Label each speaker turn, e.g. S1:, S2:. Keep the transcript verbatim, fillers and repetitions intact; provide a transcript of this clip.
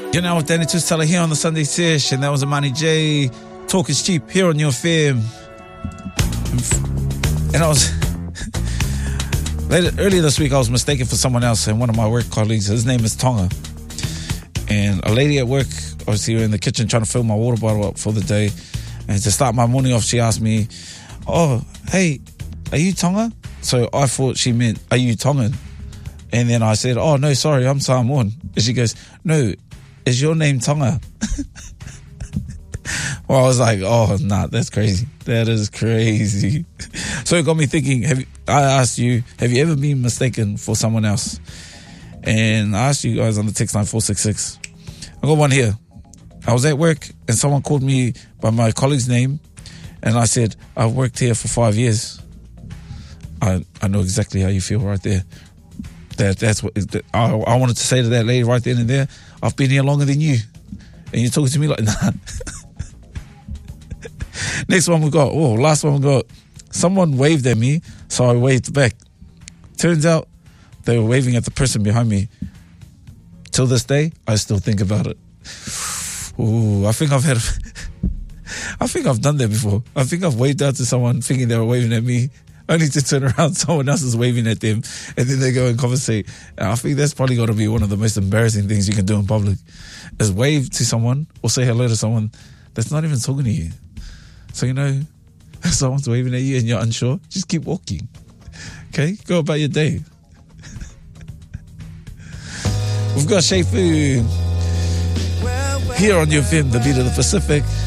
S1: You know, with Danny Tustella here on the Sunday Sesh, and that was Amani J. Talk is cheap here on your F M. And I was later, earlier this week, I was mistaken for someone else, and one of my work colleagues, his name is Tonga. And a lady at work, obviously, we were in the kitchen trying to fill my water bottle up for the day. And to start my morning off, she asked me, "Oh, hey, are you Tonga?" So I thought she meant, "Are you Tongan?" And then I said, "Oh, no, sorry, I'm Samoan." And she goes, "No, is your name Tonga?" Well, I was like, oh, nah, that's crazy. That is crazy. So it got me thinking, have you, I asked you, have you ever been mistaken for someone else? And I asked you guys on the text line four six six. I got one here. I was at work and someone called me by my colleague's name. And I said, I've worked here for five years. I I know exactly how you feel right there. That That's what I, I wanted to say to that lady right then and there. I've been here longer than you. And you're talking to me like, nah. Next one we got, oh, last one we got. Someone waved at me, so I waved back. Turns out they were waving at the person behind me. Till this day, I still think about it. Ooh, I think I've had, I think I've done that before. I think I've waved out to someone thinking they were waving at me, only to turn around, someone else is waving at them, and then they go and conversate. And I think that's probably got to be one of the most embarrassing things you can do in public, is wave to someone or say hello to someone that's not even talking to you. So, you know, if someone's waving at you and you're unsure, just keep walking. Okay? Go about your day. We've got Shea Fu here on your film, The Beat of the Pacific.